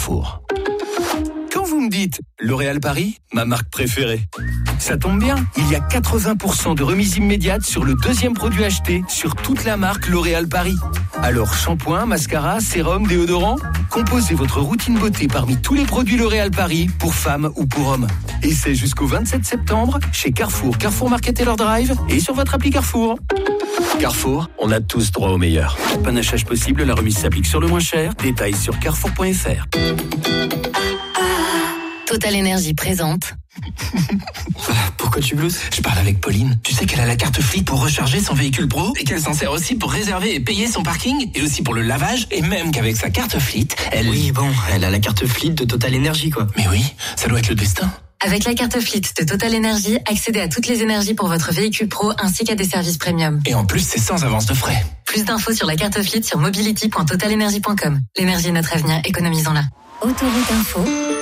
Carrefour. Quand vous me dites L'Oréal Paris, ma marque préférée, ça tombe bien, il y a 80% de remise immédiate sur le deuxième produit acheté sur toute la marque L'Oréal Paris. Alors shampoing, mascara, sérum, déodorant, composez votre routine beauté parmi tous les produits L'Oréal Paris pour femmes ou pour hommes. Et c'est jusqu'au 27 septembre chez Carrefour, Carrefour Market Taylor Drive et sur votre appli Carrefour. Carrefour, on a tous droit au meilleur. Panachage possible, la remise s'applique sur le moins cher. Détails sur carrefour.fr. Total Énergie présente. Pourquoi tu glousses ? Je parle avec Pauline. Tu sais qu'elle a la carte Fleet pour recharger son véhicule pro et qu'elle s'en sert aussi pour réserver et payer son parking et aussi pour le lavage et même qu'avec sa carte Fleet, elle... Oui, bon, elle a la carte Fleet de Total Énergie, quoi. Mais oui, ça doit être le destin. Avec la carte Fleet de Total Énergie, accédez à toutes les énergies pour votre véhicule pro ainsi qu'à des services premium. Et en plus, c'est sans avance de frais. Plus d'infos sur la carte Fleet sur mobility.totalenergie.com. L'énergie est notre avenir, économisons-la. Autoroute Info.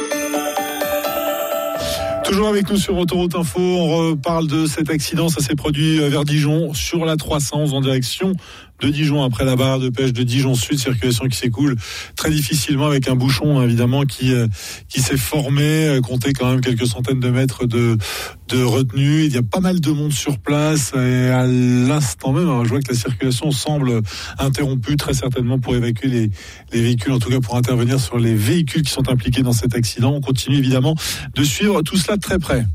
Toujours avec nous sur Autoroute Info, on reparle de cet accident, ça s'est produit vers Dijon, sur la 311 en direction de Dijon, après la barrière de pêche de Dijon Sud, circulation qui s'écoule très difficilement avec un bouchon évidemment qui s'est formé, comptez quand même quelques centaines de mètres de retenue. Il y a pas mal de monde sur place et à l'instant même, je vois que la circulation semble interrompue, très certainement pour évacuer les véhicules, en tout cas pour intervenir sur les véhicules qui sont impliqués dans cet accident. On continue évidemment de suivre tout cela de très près.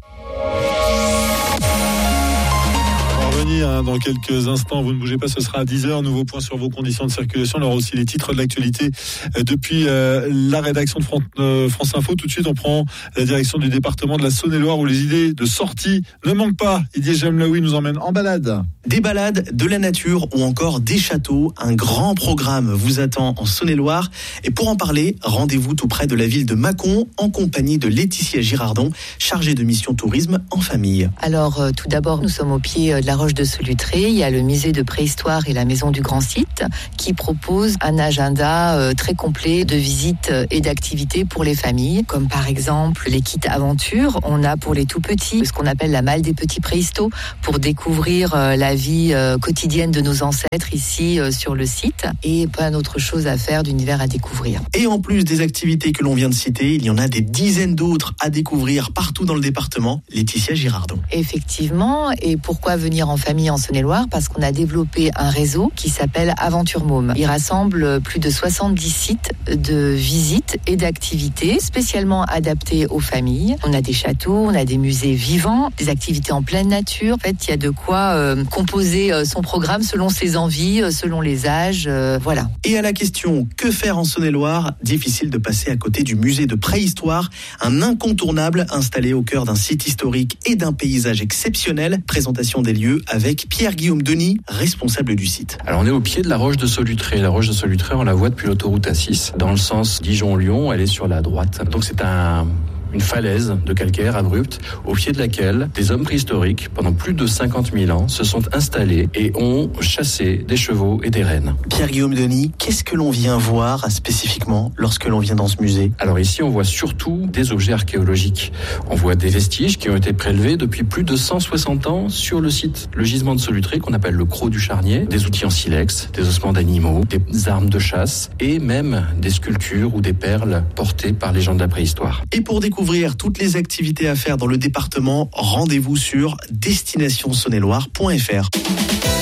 Dans quelques instants, vous ne bougez pas, ce sera à 10h, nouveau point sur vos conditions de circulation. On aura aussi les titres de l'actualité depuis la rédaction de France Info. Tout de suite, on prend la direction du département de la Saône-et-Loire où les idées de sortie ne manquent pas. Didier Jamlaoui nous emmène en balade. Des balades, de la nature ou encore des châteaux. Un grand programme vous attend en Saône-et-Loire. Et pour en parler, rendez-vous tout près de la ville de Mâcon en compagnie de Laetitia Girardon, chargée de mission tourisme en famille. Alors, tout d'abord, nous sommes au pied de la roche de Solutré. Il y a le musée de préhistoire et la maison du Grand Site qui propose un agenda très complet de visites et d'activités pour les familles, comme par exemple les kits aventure. On a pour les tout petits ce qu'on appelle la malle des petits préhistos pour découvrir la vie quotidienne de nos ancêtres ici sur le site et plein d'autres choses à faire, d'univers à découvrir. Et en plus des activités que l'on vient de citer, il y en a des dizaines d'autres à découvrir partout dans le département. Laetitia Girardon. Effectivement, et pourquoi venir en famille en Saône-et-Loire? Parce qu'on a développé un réseau qui s'appelle Aventure Môme. Il rassemble plus de 70 sites de visites et d'activités spécialement adaptés aux familles. On a des châteaux, on a des musées vivants, des activités en pleine nature. En fait, il y a de quoi composer son programme selon ses envies, selon les âges, voilà. Et à la question « Que faire en Saône-et-Loire ?» difficile de passer à côté du musée de préhistoire, un incontournable installé au cœur d'un site historique et d'un paysage exceptionnel. Présentation des lieux avec Pierre-Guillaume Denis, responsable du site. Alors on est au pied de la roche de Solutré. La roche de Solutré, on la voit depuis l'autoroute A6. Dans le sens Dijon-Lyon, elle est sur la droite. Donc c'est une falaise de calcaire abrupte au pied de laquelle des hommes préhistoriques, pendant plus de 50 000 ans, se sont installés et ont chassé des chevaux et des rennes. Pierre-Guillaume Denis, qu'est-ce que l'on vient voir spécifiquement lorsque l'on vient dans ce musée ? Alors ici, on voit surtout des objets archéologiques. On voit des vestiges qui ont été prélevés depuis plus de 160 ans sur le site, le gisement de Solutré, qu'on appelle le Crot du Charnier, des outils en silex, des ossements d'animaux, des armes de chasse et même des sculptures ou des perles portées par les gens de la préhistoire. Et pour découvrir toutes les activités à faire dans le département, rendez-vous sur destinationsaône-et-loire.fr.